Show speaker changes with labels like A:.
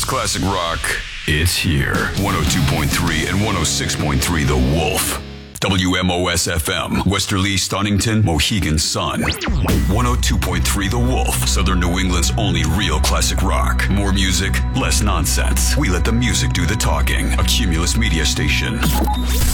A: classic rock, it's here. 102.3 and 106.3 The Wolf. WMOS FM, Westerly, Stonington, Mohegan Sun. 102.3 The Wolf, Southern New England's only real classic rock. More music, less nonsense. We let the music do the talking. A Cumulus media station.